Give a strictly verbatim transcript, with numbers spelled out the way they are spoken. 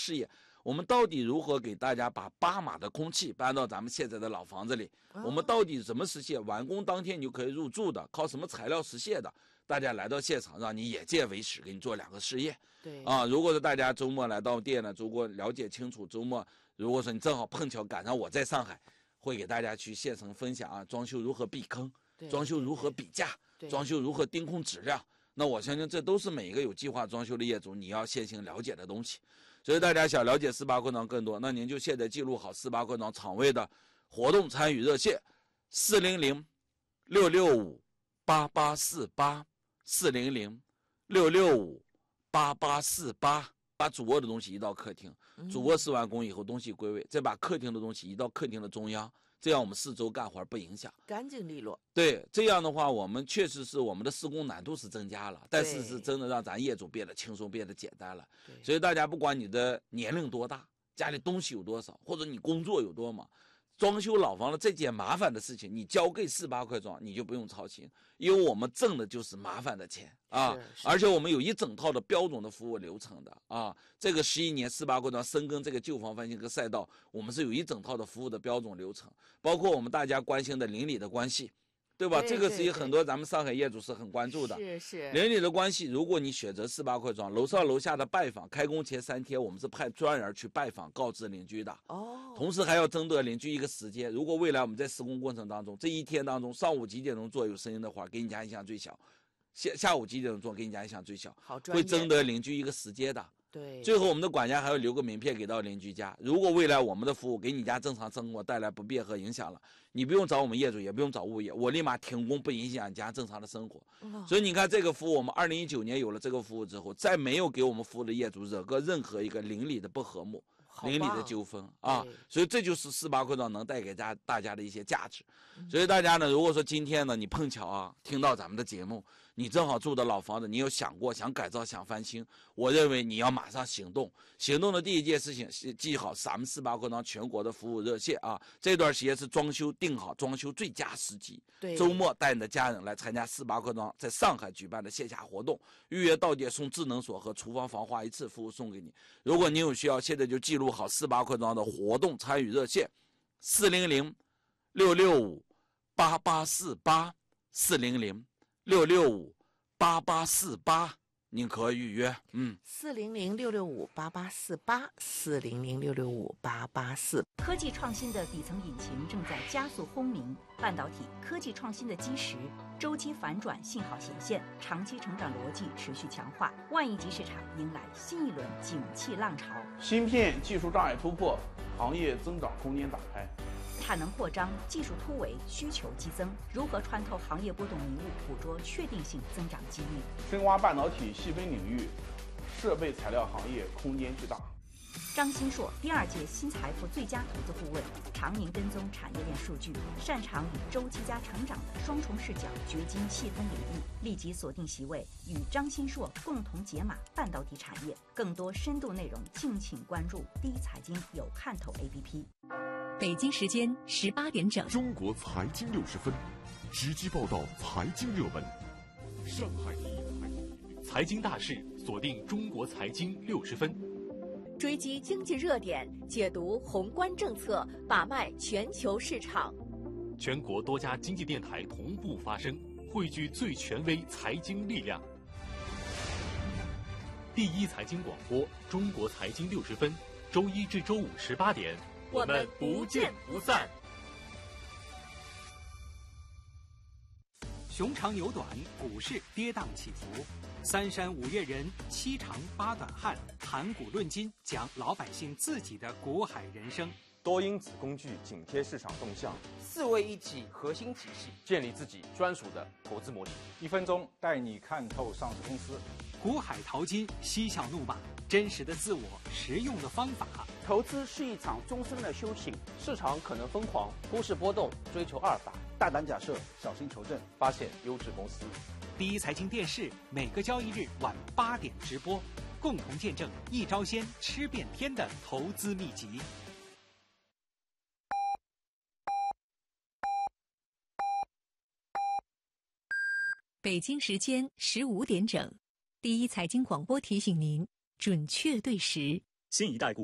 事业。我们到底如何给大家把八码的空气搬到咱们现在的老房子里？哦、我们到底怎么实现完工当天你就可以入住的？靠什么材料实现的？大家来到现场，让你眼见为实，给你做两个试验。 对啊，如果说大家周末来到店呢，如果了解清楚，周末如果说你正好碰巧赶上我在上海，会给大家去现场分享啊，装修如何避坑，装修如何比价，装修如何盯控质量。那我相信这都是每一个有计划装修的业主你要先行了解的东西。所以大家想了解四八扩张更多，那您就现在记录好四八扩张场位的活动参与热线：四零零六六五八八四八，四零零六六五八八四八。把主卧的东西移到客厅，主卧施完工以后东西归位，再把客厅的东西移到客厅的中央，这样我们四周干活不影响， 干净利落。 对，这样的话我们确实是我们的施工难度是增加了，但是是真的让咱业主变得轻松，变得简单了。所以大家不管你的年龄多大，家里东西有多少，或者你工作有多忙，装修老房的这件麻烦的事情，你交给四八快装，你就不用操心，因为我们挣的就是麻烦的钱啊，而且我们有一整套的标准的服务流程的啊。这个十一年四八快装深耕这个旧房翻新和赛道，我们是有一整套的服务的标准流程，包括我们大家关心的邻里的关系。对吧？ 对这个是很多咱们上海业主是很关注的。 是是。 邻里的关系，如果你选择四八快装，楼上楼下的拜访，开工前三天我们是派专人去拜访，告知邻居的。 哦。 同时还要征得邻居一个时间，如果未来我们在施工过程当中，这一天当中上午几点钟做有声音的话，给你家影响最小；下下午几点钟做，给你家影响最小。 好专业。 会征得邻居一个时间的。 对， 最后我们的管家还要留个名片给到邻居家。如果未来我们的服务给你家正常生活带来不便和影响了，你不用找我们业主，也不用找物业，我立马停工，不影响你家正常的生活。哦、所以你看这个服务，我们二零一九年有了这个服务之后，再没有给我们服务的业主惹过任何一个邻里的不和睦、邻里的纠纷啊。所以这就是四八快装能带给大大家的一些价值。嗯、所以大家呢，如果说今天呢你碰巧啊听到咱们的节目，你正好住的老房子，你有想过想改造、想翻新，我认为你要马上行动。行动的第一件事情是记好咱们四八快装全国的服务热线啊，这段时间是装修定好装修最佳时机。 对， 周末带你的家人来参加四八快装在上海举办的线下活动，预约到店送智能锁和厨房防滑一次服务送给你。如果您有需要，现在就记录好四八快装的活动参与热线：四零零六六五八八四八，四零零六六五八八四八，您可预约。嗯， 四零零六六五八八四八，四零零六六五八八四。 科技创新的底层引擎正在加速轰鸣，半导体科技创新的基石周期反转信号显现，长期成长逻辑持续强化，万亿级市场迎来新一轮景气浪潮。 芯片技术障碍突破，行业增长空间打开。 产能扩张，技术突围，需求激增，如何穿透行业波动迷雾，捕捉确定性增长机遇？ 深挖半导体细分领域，设备材料行业空间巨大。 张新硕，第二届新财富最佳投资顾问，常年跟踪产业链数据，擅长以周期加成长的双重视角掘金细分领域。立即锁定席位，与张新硕共同解码半导体产业。更多深度内容，敬请关注第一财经有看头 A P P。 北京时间十八点整， 中国财经六十分，直击报道财经热门。上海第一财经大事，锁定中国财经六十分， 追击经济热点，解读宏观政策，把脉全球市场。 全国多家经济电台同步发声，汇聚最权威财经力量。第一财经广播，中国财经六十分，周一至周五十八点。 我们不见不散。 熊长牛短，股市跌宕起伏，三山五岳人，七长八短汉，谈股论金，讲老百姓自己的股海人生。 多因子工具紧贴市场动向， 四位一体核心体系， 建立自己专属的投资模型。 一分钟带你看透上市公司， 股海淘金，嬉笑怒骂，真实的自我，实用的方法。 投资是一场终身的修行，市场可能疯狂，股市波动，追求阿尔法， 大胆假设，小心求证， 发现优质公司。 第一财经电视每个交易日晚八点直播，共同见证一招鲜吃遍天的投资秘籍。 北京时间十五点整，第一财经广播提醒您：准确对时。 新一代股